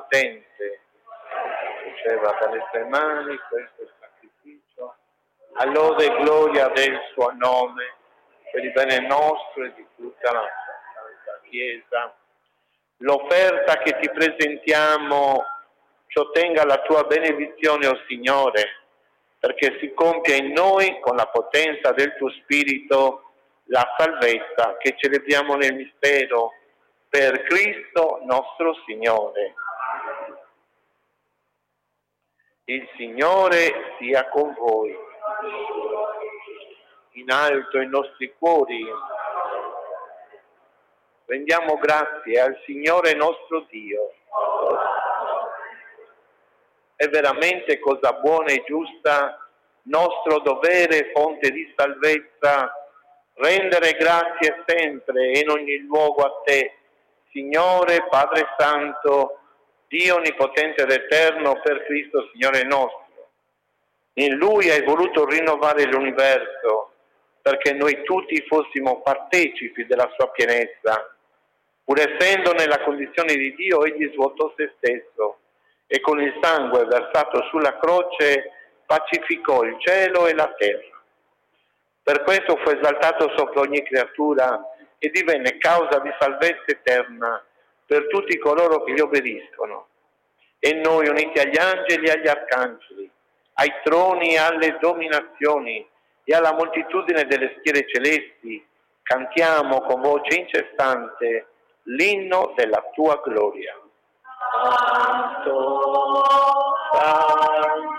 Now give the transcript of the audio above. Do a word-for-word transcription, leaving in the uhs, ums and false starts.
mittente riceva dalle tue mani questo sacrificio, a lode e gloria del suo nome, per il bene nostro e di tutta la Santa Chiesa. L'offerta che ti presentiamo ci ottenga la tua benedizione, o Signore, perché si compia in noi, con la potenza del tuo Spirito, la salvezza che celebriamo nel mistero, per Cristo nostro Signore. Il Signore sia con voi. In alto i nostri cuori. Rendiamo grazie al Signore nostro Dio. È veramente cosa buona e giusta, nostro dovere, fonte di salvezza, rendere grazie sempre e in ogni luogo a te, Signore Padre Santo, Dio Onnipotente ed Eterno, per Cristo Signore nostro. In Lui hai voluto rinnovare l'universo, perché noi tutti fossimo partecipi della sua pienezza. Pur essendo nella condizione di Dio, egli svuotò se stesso e con il sangue versato sulla croce pacificò il cielo e la terra. Per questo fu esaltato sopra ogni creatura e divenne causa di salvezza eterna per tutti coloro che gli obbediscono. E noi, uniti agli angeli e agli arcangeli, ai troni e alle dominazioni e alla moltitudine delle schiere celesti, cantiamo con voce incessante l'inno della tua gloria. Santo, Santo,